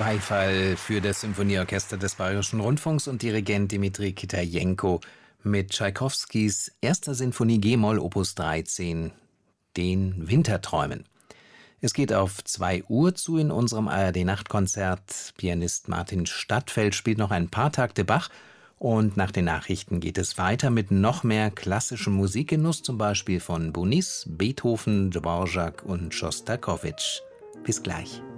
Beifall für das Symphonieorchester des Bayerischen Rundfunks und Dirigent Dmitri Kitajenko mit Tschaikowskis 1. Sinfonie G-Moll Opus 13, den Winterträumen. Es geht auf 2 Uhr zu in unserem ARD-Nachtkonzert. Pianist Martin Stadtfeld spielt noch ein paar Takte Bach und nach den Nachrichten geht es weiter mit noch mehr klassischem Musikgenuss, zum Beispiel von Bonis, Beethoven, Dvorak und Schostakowitsch. Bis gleich.